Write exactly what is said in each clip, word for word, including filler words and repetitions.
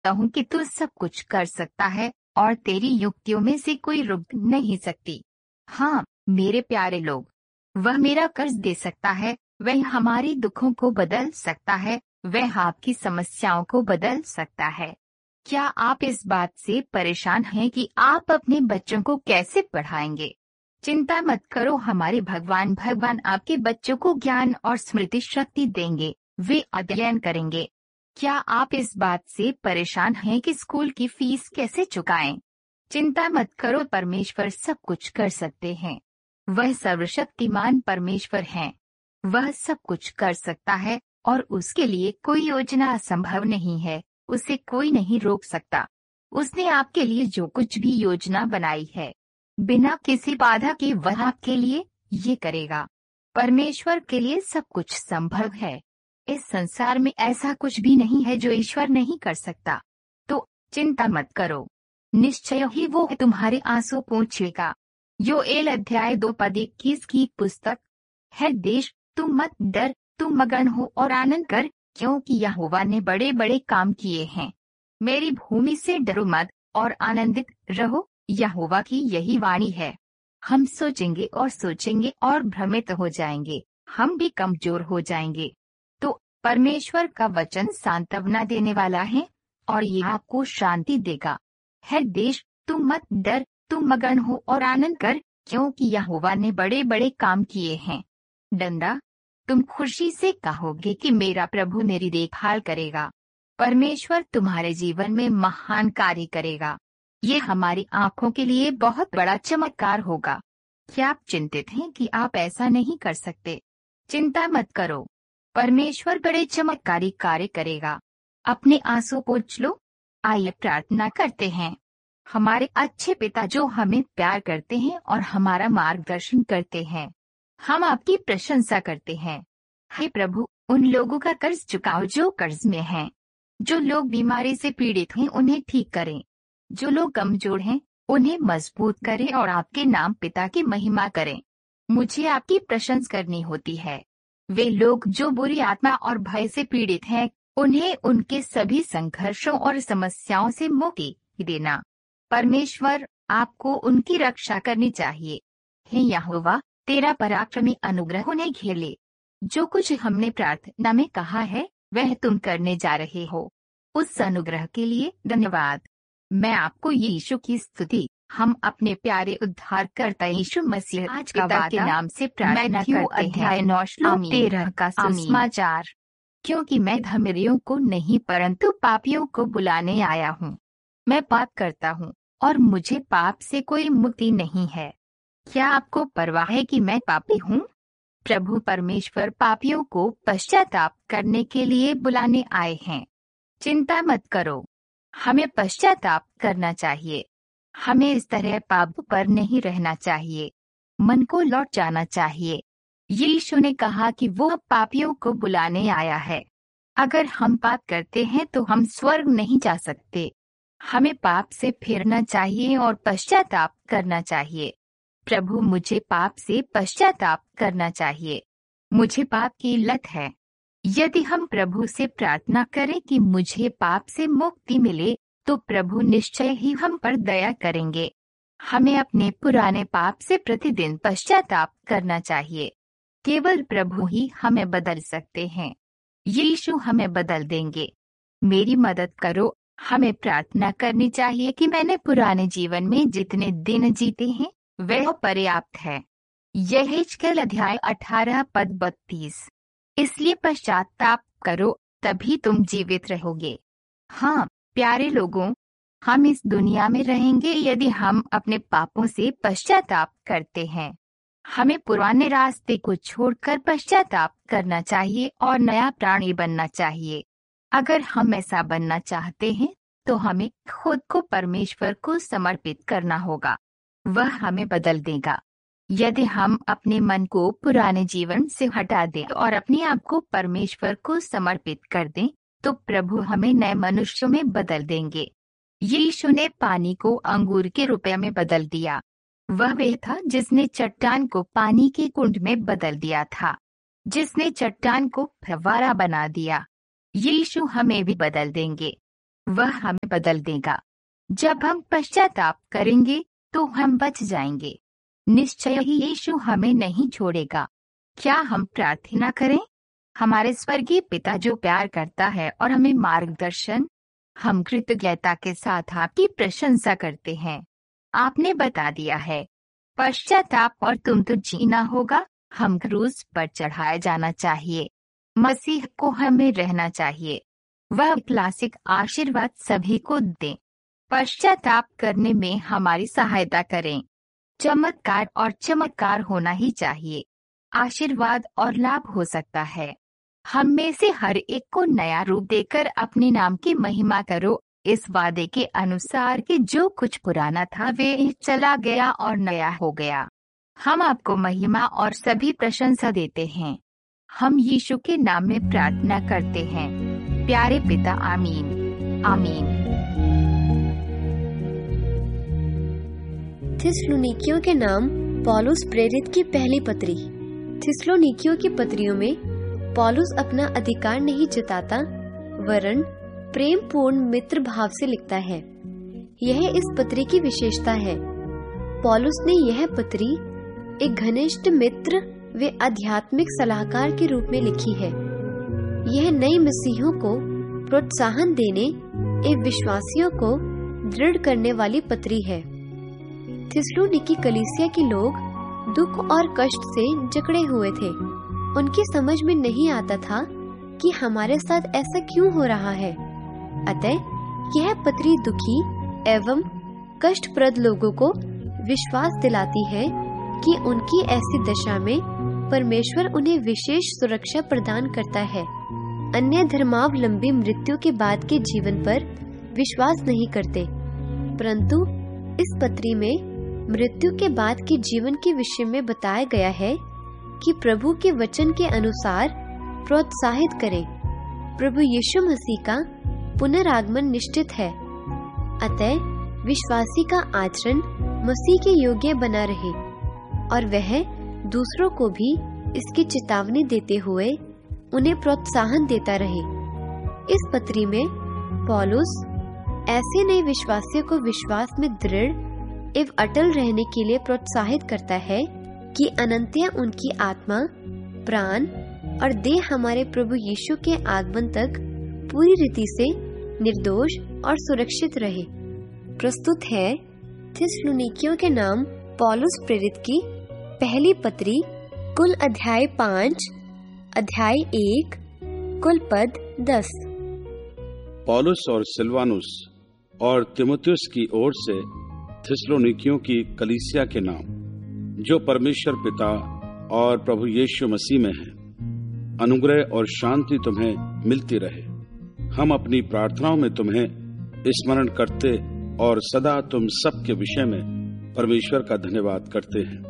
हूँ कि तू सब कुछ कर सकता है और तेरी युक्तियों में से कोई रुक नहीं सकती। हाँ मेरे प्यारे लोग, वह मेरा कर्ज दे सकता है, वह हमारी दुखों को बदल सकता है, वह आपकी समस्याओं को बदल सकता है। क्या आप इस बात से परेशान हैं कि आप अपने बच्चों को कैसे पढ़ाएंगे? चिंता मत करो, हमारे भगवान भगवान आपके बच्चों को ज्ञान और स्मृति शक्ति देंगे, वे अध्ययन करेंगे। क्या आप इस बात से परेशान हैं कि स्कूल की फीस कैसे चुकाएं? चिंता मत करो, परमेश्वर सब कुछ कर सकते हैं। वह सर्वशक्तिमान परमेश्वर हैं। वह सब कुछ कर सकता है और उसके लिए कोई योजना असंभव नहीं है, उसे कोई नहीं रोक सकता। उसने आपके लिए जो कुछ भी योजना बनाई है, बिना किसी बाधा के वह आपके लिए ये करेगा। परमेश्वर के लिए सब कुछ संभव है। इस संसार में ऐसा कुछ भी नहीं है जो ईश्वर नहीं कर सकता। तो चिंता मत करो, निश्चय ही वो तुम्हारे आंसू पोंछेगा। योएल अध्याय दो पद इक्कीस की पुस्तक। है देश, तुम मत डर, तुम मगन हो और आनंद कर, क्योंकि यहोवा ने बड़े बड़े काम किए हैं। मेरी भूमि से डरो मत और आनंदित रहो, यहोवा की यही वाणी है। हम सोचेंगे और सोचेंगे और भ्रमित हो जाएंगे, हम भी कमजोर हो जाएंगे। तो परमेश्वर का वचन सांत्वना देने वाला है और ये आपको शांति देगा। है देश, तुम मत डर, तुम मगन हो और आनंद कर, क्योंकि यहोवा ने बड़े बड़े काम किए हैं। डंडा, तुम खुशी से कहोगे कि मेरा प्रभु मेरी देखभाल करेगा। परमेश्वर तुम्हारे जीवन में महान कार्य करेगा। ये हमारी आंखों के लिए बहुत बड़ा चमत्कार होगा। क्या आप चिंतित हैं कि आप ऐसा नहीं कर सकते? चिंता मत करो, परमेश्वर बड़े चमत्कारी कार्य करेगा। अपने आंसू पोंछ लो। आइए प्रार्थना करते हैं। हमारे अच्छे पिता जो हमें प्यार करते हैं और हमारा मार्गदर्शन करते हैं, हम आपकी प्रशंसा करते हैं। हे प्रभु, उन लोगों का कर्ज चुकाओ जो कर्ज में हैं। जो लोग बीमारी से पीड़ित हैं उन्हें ठीक करें। जो लोग कमजोर हैं उन्हें मजबूत करें और आपके नाम पिता की महिमा करें। मुझे आपकी प्रशंसा करनी होती है। वे लोग जो बुरी आत्मा और भय से पीड़ित हैं, उन्हें उनके सभी संघर्षों और समस्याओं से मुक्ति देना। परमेश्वर, आपको उनकी रक्षा करनी चाहिए। हे यहोवा, तेरा पराक्रमी अनुग्रह उन्हें घेर ले। जो कुछ हमने प्रार्थना में कहा है वह तुम करने जा रहे हो, उस अनुग्रह के लिए धन्यवाद। मैं आपको यीशु की स्तुति, हम अपने प्यारे उद्धारकर्ता यीशु मसीह आज का पिता के नाम से प्रार्थना करते हैं। अध्याय नौ श्लोक तेरह का सुसमाचार। क्योंकि मैं धर्मियों को नहीं परंतु पापियों को बुलाने आया हूँ। मैं पाप करता हूँ और मुझे पाप से कोई मुक्ति नहीं है। क्या आपको परवाह है कि मैं पापी हूँ? प्रभु परमेश्वर पापियों को पश्चाताप करने के लिए बुलाने आए हैं। चिंता मत करो, हमें पश्चाताप करना चाहिए। हमें इस तरह पाप पर नहीं रहना चाहिए, मन को लौट जाना चाहिए। यीशु ने कहा कि वो पापियों को बुलाने आया है। अगर हम पाप करते हैं तो हम स्वर्ग नहीं जा सकते। हमें पाप से फिरना चाहिए और पश्चाताप करना चाहिए। प्रभु, मुझे पाप से पश्चाताप करना चाहिए। मुझे पाप की लत है। यदि हम प्रभु से प्रार्थना करें कि मुझे पाप से मुक्ति मिले, तो प्रभु निश्चय ही हम पर दया करेंगे। हमें अपने पुराने पाप से प्रतिदिन पश्चाताप करना चाहिए। केवल प्रभु ही हमें बदल सकते हैं। यीशु हमें बदल देंगे। मेरी मदद करो। हमें प्रार्थना करनी चाहिए कि मैंने पुराने जीवन में जितने दिन जीते हैं वह पर्याप्त है। यहेजकेल अध्याय अठारह पद बत्तीस। इसलिए पश्चाताप करो, तभी तुम जीवित रहोगे। हाँ प्यारे लोगों, हम इस दुनिया में रहेंगे यदि हम अपने पापों से पश्चाताप करते हैं। हमें पुराने रास्ते को छोड़कर पश्चाताप करना चाहिए और नया प्राणी बनना चाहिए। अगर हम ऐसा बनना चाहते हैं तो हमें खुद को परमेश्वर को समर्पित करना होगा। वह हमें बदल देगा। यदि हम अपने मन को पुराने जीवन से हटा दें और अपने आप को परमेश्वर को समर्पित कर दें, तो प्रभु हमें नए मनुष्यों में बदल देंगे। यीशु ने पानी को अंगूर के रुपये में बदल दिया। वह वे था जिसने चट्टान को पानी के कुंड में बदल दिया था, जिसने चट्टान को फव्वारा बना दिया। यीशु हमें भी बदल देंगे। वह हमें बदल देगा। जब हम पश्चाताप करेंगे तो हम बच जाएंगे। निश्चय ही यीशु हमें नहीं छोड़ेगा। क्या हम प्रार्थना करें? हमारे स्वर्गीय पिता जो प्यार करता है और हमें मार्गदर्शन, हम कृतज्ञता के साथ आपकी प्रशंसा करते हैं। आपने बता दिया है पश्चाताप और तुम तो जीना होगा। हम क्रूस पर चढ़ाया जाना चाहिए। मसीह को हमें रहना चाहिए। वह क्लासिक आशीर्वाद सभी को दें। पश्चाताप करने में हमारी सहायता करें। चमत्कार और चमत्कार होना ही चाहिए। आशीर्वाद और लाभ हो सकता है। हम में से हर एक को नया रूप देकर अपने नाम की महिमा करो, इस वादे के अनुसार कि जो कुछ पुराना था वे चला गया और नया हो गया। हम आपको महिमा और सभी प्रशंसा देते हैं। हम यीशु के नाम में प्रार्थना करते हैं, प्यारे पिता। आमीन, आमीन। थिस्सलुनीकियों के नाम पौलुस प्रेरित की पहली पत्री। थिस्सलुनीकियों की पत्रियों में पौलुस अपना अधिकार नहीं जताता, वरन प्रेम पूर्ण मित्र भाव से लिखता है। यह इस पत्री की विशेषता है। पौलुस ने यह पत्री एक घनिष्ठ मित्र व आध्यात्मिक सलाहकार के रूप में लिखी है। यह नए मसीहों को प्रोत्साहन देने एवं विश्वासियों को दृढ़ करने वाली पत्री है। थिस्सलुनीकी कलीसिया के लोग दुख और कष्ट से जकड़े हुए थे। उनकी समझ में नहीं आता था कि हमारे साथ ऐसा क्यों हो रहा है। अतः यह पत्री दुखी एवं कष्टप्रद लोगों को विश्वास दिलाती है कि उनकी ऐसी दशा में परमेश्वर उन्हें विशेष सुरक्षा प्रदान करता है। अन्य धर्मावलंबी मृत्यु के बाद के जीवन पर विश्वास नहीं करते, परंतु इस पत्री में मृत्यु के बाद के जीवन के विषय में बताया गया है कि प्रभु के वचन के अनुसार प्रोत्साहित करें। प्रभु यीशु मसीह का पुनरागमन निश्चित है। अतः विश्वासी का आचरण मसीह के योग्य बना रहे और वह दूसरों को भी इसकी चेतावनी देते हुए उन्हें प्रोत्साहन देता रहे। इस पत्री में पौलुस ऐसे नए विश्वासियों को विश्वास में दृढ़ एवं अटल रहने के लिए प्रोत्साहित करता है कि अनंतया उनकी आत्मा, प्राण और देह हमारे प्रभु यीशु के आगमन तक पूरी रीति से निर्दोष और सुरक्षित रहे। प्रस्तुत है थिस्सलुनीकियों के नाम पौलुस प्रेरित की पहली पत्री, कुल अध्याय पाँच, अध्याय एक, कुल पद दस। पौलुस और सिलवानुस और तीमुथियुस की ओर से थिस्सलुनीकियों की कलीसिया के नाम, जो परमेश्वर पिता और प्रभु यीशु मसीह में है, अनुग्रह और शांति तुम्हें मिलती रहे। हम अपनी प्रार्थनाओं में तुम्हें स्मरण करते और सदा तुम सब के विषय में परमेश्वर का धन्यवाद करते हैं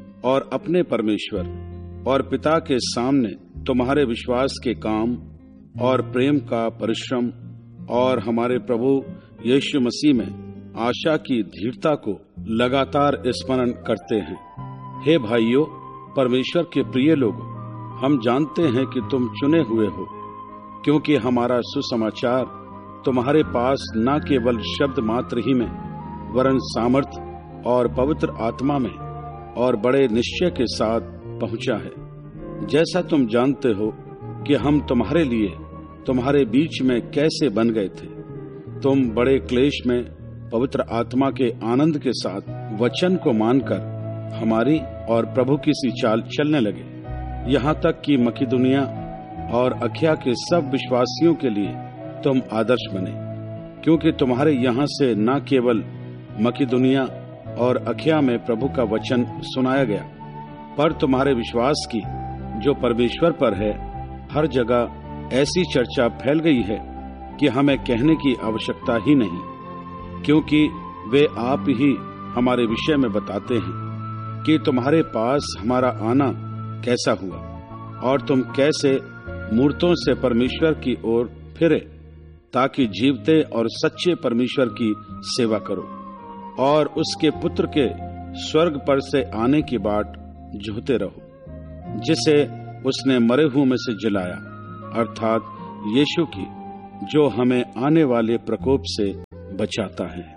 और अपने परमेश्वर और पिता के सामने तुम्हारे विश्वास के काम और प्रेम का परिश्रम और हमारे प्रभु यीशु मसीह में आशा की धीरता को लगातार स्मरण करते हैं। हे भाइयों, परमेश्वर के प्रिय लोगों, हम जानते हैं कि तुम चुने हुए हो, क्योंकि हमारा सुसमाचार तुम्हारे पास न केवल शब्द मात्र ही में, वरन सामर्थ और पवित्र आत्मा में और बड़े निश्चय के साथ पहुंचा है। जैसा तुम जानते हो कि हम तुम्हारे लिए तुम्हारे बीच में कैसे बन गए थे। तुम बड़े क्लेश में पवित्र आत्मा के आनंद के साथ वचन को मानकर हमारी और प्रभु की सी चाल चलने लगे, यहाँ तक कि मकिदुनिया और अखिया के सब विश्वासियों के लिए तुम आदर्श बने, क्योंकि तुम्हारे यहाँ से न केवल मकिदुनिया और अखिया में प्रभु का वचन सुनाया गया, पर तुम्हारे विश्वास की जो परमेश्वर पर है हर जगह ऐसी चर्चा फैल गई है कि हमें कहने की आवश्यकता ही नहीं, क्योंकि वे आप ही हमारे विषय में बताते हैं कि तुम्हारे पास हमारा आना कैसा हुआ और तुम कैसे मूर्तों से परमेश्वर की ओर फिरे, ताकि जीवते और सच्चे परमेश्वर की सेवा करो और उसके पुत्र के स्वर्ग पर से आने की बाट जोहते रहो, जिसे उसने मरे हुओं में से जिलाया, अर्थात यीशु की, जो हमें आने वाले प्रकोप से बचाता है।